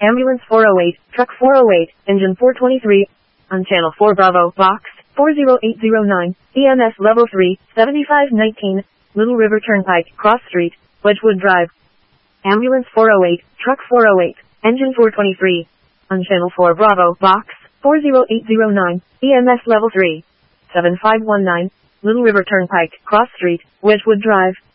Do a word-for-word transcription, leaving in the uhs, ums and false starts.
Ambulance four oh eight, Truck four oh eight, Engine four twenty-three, on Channel four Bravo, Box four zero eight zero nine, E M S Level three, seventy-five nineteen, Little River Turnpike, Cross Street, Wedgwood Drive. Ambulance four oh eight, Truck four oh eight, Engine four twenty-three, on Channel four Bravo, Box four zero eight zero nine, E M S Level three, seven five one nine, Little River Turnpike, Cross Street, Wedgwood Drive.